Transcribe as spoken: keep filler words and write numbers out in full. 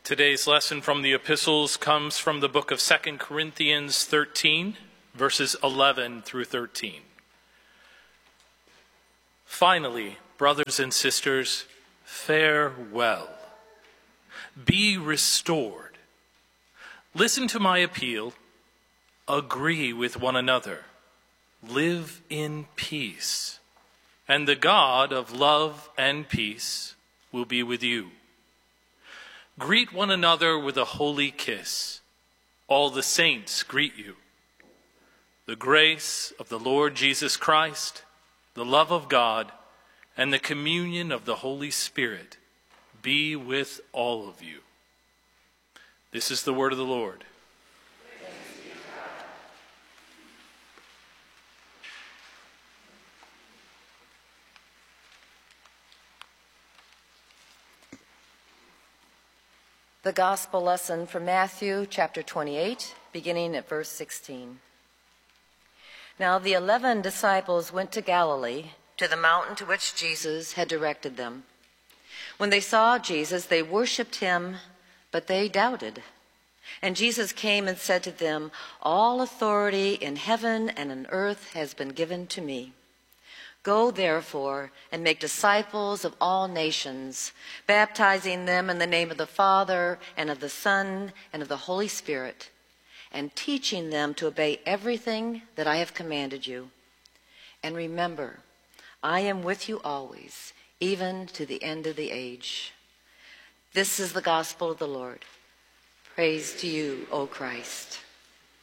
Today's lesson from the epistles comes from the book of Second Corinthians thirteen, verses eleven through thirteen. Finally, brothers and sisters, fare well. Be restored. Listen to my appeal. Agree with one another. Live in peace. And the God of love and peace will be with you. Greet one another with a holy kiss. All the saints greet you. The grace of the Lord Jesus Christ, the love of God, and the communion of the Holy Spirit be with all of you. This is the word of the Lord. The Gospel lesson from Matthew chapter twenty-eight, beginning at verse sixteen. Now the eleven disciples went to Galilee, to the mountain to which Jesus had directed them. When they saw Jesus, they worshipped him, but they doubted. And Jesus came and said to them, "All authority in heaven and on earth has been given to me. Go, therefore, and make disciples of all nations, baptizing them in the name of the Father and of the Son and of the Holy Spirit, and teaching them to obey everything that I have commanded you. And remember, I am with you always, even to the end of the age." This is the gospel of the Lord. Praise to you, O Christ.